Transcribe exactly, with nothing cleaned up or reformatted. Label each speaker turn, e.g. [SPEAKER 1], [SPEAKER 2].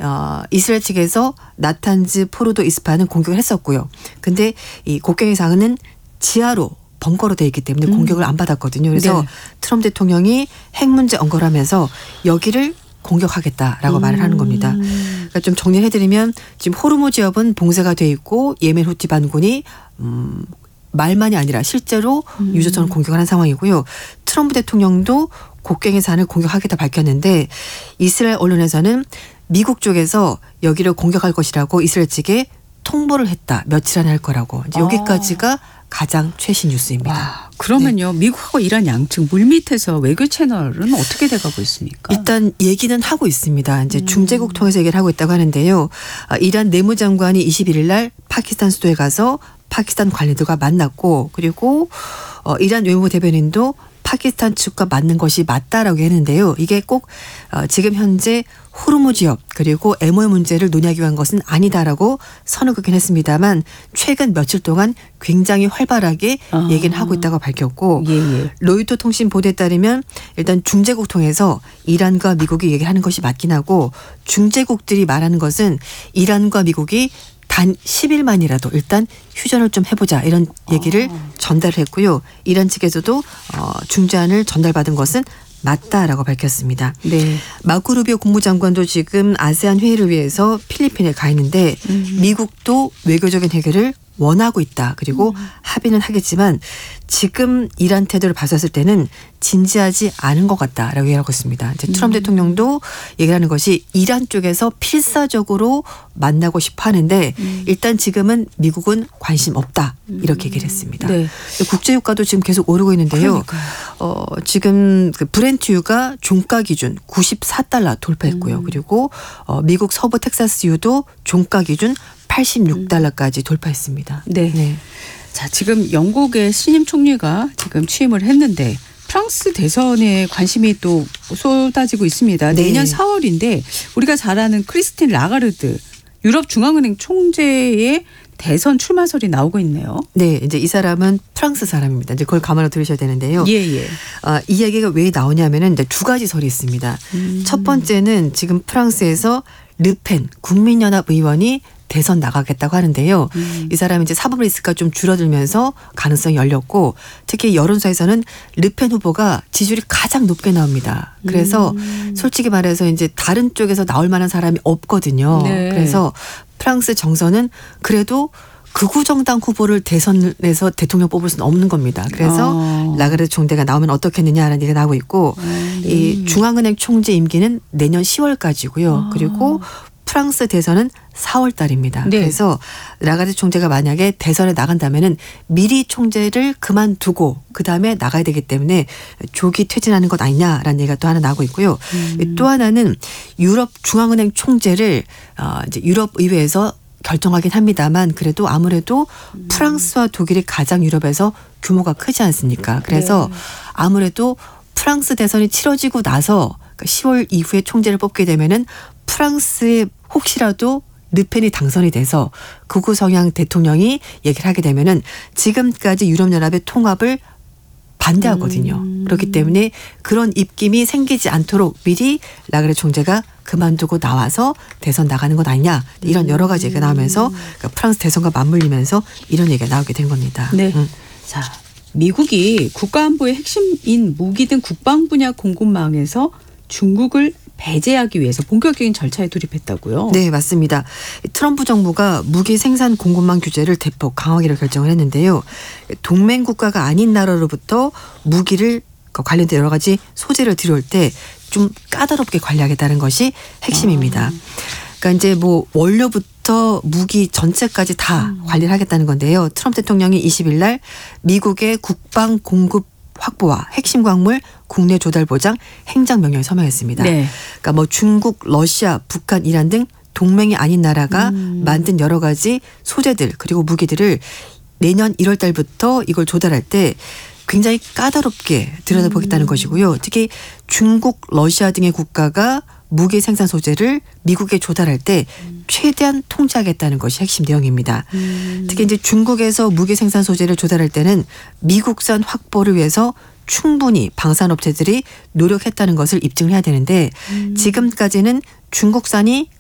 [SPEAKER 1] 어, 이스라엘 측에서 나탄즈, 포르도, 이스파는 공격을 했었고요. 근데 이 곡괭이상은 지하로 벙커로 돼 있기 때문에
[SPEAKER 2] 음.
[SPEAKER 1] 공격을 안 받았거든요. 그래서
[SPEAKER 2] 네.
[SPEAKER 1] 트럼프 대통령이 핵 문제 언급을 하면서 여기를 공격하겠다라고 음. 말을 하는 겁니다. 그러니까 좀 정리를 해드리면 지금 호르무 지역은 봉쇄가 돼 있고 예멘 후티 반군이 음, 말만이 아니라 실제로
[SPEAKER 2] 음.
[SPEAKER 1] 유조선을 공격을 한 상황이고요. 트럼프 대통령도 곡괭이산을 공격하겠다 밝혔는데 이스라엘 언론에서는 미국 쪽에서 여기를 공격할 것이라고 이스라엘 측에 통보를 했다. 며칠 안에 할 거라고. 이제 여기까지가 아. 가장 최신 뉴스입니다.
[SPEAKER 2] 와, 그러면요. 네. 미국하고 이란 양측 물밑에서 외교 채널은 어떻게 돼가고 있습니까?
[SPEAKER 1] 일단 얘기는 하고 있습니다. 이제 음. 중재국 통해서 얘기를 하고 있다고 하는데요. 이란 내무장관이 이십일 일 날 파키스탄 수도에 가서 파키스탄 관리들과 만났고 그리고 어, 이란 외무부 대변인도 파키스탄 측과 맞는 것이 맞다라고 했는데요. 이게 꼭 어, 지금 현재 호르무 지역 그리고 엠오유 문제를 논의하기 위한 것은 아니다라고 선을 긋긴 했습니다만 최근 며칠 동안 굉장히 활발하게 아. 얘기는 하고 있다고 밝혔고 예, 예. 로이터 통신 보도에 따르면 일단 중재국 통해서 이란과 미국이 얘기하는 것이 맞긴 하고 중재국들이 말하는 것은 이란과 미국이 단 십 일만이라도 일단 휴전을 좀 해보자 이런 얘기를 아. 전달을 했고요. 이란 측에서도 어, 중재안을 전달받은 것은 맞다라고 밝혔습니다. 네. 마코 루비오 국무장관도 지금 아세안 회의를 위해서 필리핀에 가 있는데 음. 미국도 외교적인 해결을 원하고 있다. 그리고 음. 합의는 하겠지만 지금 이란 태도를 봤었을 때는 진지하지 않은 것 같다라고 얘기하고 있습니다. 이제 트럼프 음. 대통령도 얘기하는 것이 이란 쪽에서 필사적으로 만나고 싶어 하는데 음. 일단 지금은 미국은 관심 없다. 이렇게 얘기를 했습니다. 네. 국제유가도 지금 계속 오르고 있는데요. 어, 지금 그 브렌트유가 종가 기준 구십사 달러 돌파했고요. 음. 그리고 어, 미국 서부 텍사스유도 종가 기준 팔십육 달러까지 돌파했습니다.
[SPEAKER 2] 네. 네. 자, 지금 영국의 신임 총리가 지금 취임을 했는데 프랑스 대선에 관심이 또 쏟아지고 있습니다. 네. 내년 사월인데 우리가 잘 아는 크리스틴 라가르드 유럽 중앙은행 총재의 대선 출마설이 나오고 있네요.
[SPEAKER 1] 네, 이제 이 사람은 프랑스 사람입니다. 이제 그걸 감안을 들으셔야 되는데요.
[SPEAKER 2] 예, 예.
[SPEAKER 1] 어, 이 이야기가 왜 나오냐면은 이제 두 가지 설이 있습니다. 음. 첫 번째는 지금 프랑스에서 르펜 국민연합 의원이 대선 나가겠다고 하는데요. 음. 이 사람이 이제 사법 리스크가 좀 줄어들면서 가능성이 열렸고 특히 여론조사에서는 르펜 후보가 지지율이 가장 높게 나옵니다. 그래서 음. 솔직히 말해서 이제 다른 쪽에서 나올 만한 사람이 없거든요. 네. 그래서 프랑스 정서는 그래도 극우 정당 후보를 대선에서 대통령 뽑을 수는 없는 겁니다. 그래서 어. 라가르드 총재가 나오면 어떻겠느냐라는 얘기가 나오고 있고 음. 이 중앙은행 총재 임기는 내년 시월까지고요. 아. 그리고 프랑스 대선은 사월 달입니다. 네. 그래서 라가르드 총재가 만약에 대선에 나간다면은 미리 총재를 그만두고 그다음에 나가야 되기 때문에 조기 퇴진하는 것 아니냐라는 얘기가 또 하나 나오고 있고요. 음. 또 하나는 유럽 중앙은행 총재를 어 이제 유럽 의회에서 결정하긴 합니다만 그래도 아무래도 음. 프랑스와 독일이 가장 유럽에서 규모가 크지 않습니까? 그래서 네. 아무래도 프랑스 대선이 치러지고 나서 시월 이후에 총재를 뽑게 되면은 프랑스에 혹시라도 르펜이 당선이 돼서 극우 성향 대통령이 얘기를 하게 되면은 지금까지 유럽연합의 통합을 반대하거든요. 음. 그렇기 때문에 그런 입김이 생기지 않도록 미리 라가르드 총재가 그만두고 나와서 대선 나가는 것 아니냐 이런 여러 가지 얘기가 나오면서 그러니까 프랑스 대선과 맞물리면서 이런 얘기가 나오게 된 겁니다.
[SPEAKER 2] 네.
[SPEAKER 1] 음.
[SPEAKER 2] 자, 미국이 국가안보의 핵심인 무기 등 국방 분야 공급망에서 중국을 배제하기 위해서 본격적인 절차에 돌입했다고요?
[SPEAKER 1] 네, 맞습니다. 트럼프 정부가 무기 생산 공급망 규제를 대폭 강화하기로 결정을 했는데요. 동맹 국가가 아닌 나라로부터 무기를 관련된 여러 가지 소재를 들여올 때 좀 까다롭게 관리하겠다는 것이 핵심입니다. 아. 그러니까 이제 뭐 원료부터 무기 전체까지 다 음. 관리를 하겠다는 건데요. 트럼프 대통령이 이십일 날 미국의 국방 공급 확보와 핵심 광물 국내 조달 보장 행정명령을 서명했습니다. 네. 그러니까 뭐 중국, 러시아, 북한, 이란 등 동맹이 아닌 나라가 음. 만든 여러 가지 소재들 그리고 무기들을 내년 일월 달부터 이걸 조달할 때 굉장히 까다롭게 들여다보겠다는 음. 것이고요. 특히 중국, 러시아 등의 국가가 무기 생산 소재를 미국에 조달할 때 최대한 통제하겠다는 것이 핵심 내용입니다. 음. 특히 이제 중국에서 무기 생산 소재를 조달할 때는 미국산 확보를 위해서 충분히 방산업체들이 노력했다는 것을 입증을 해야 되는데 음. 지금까지는 중국산이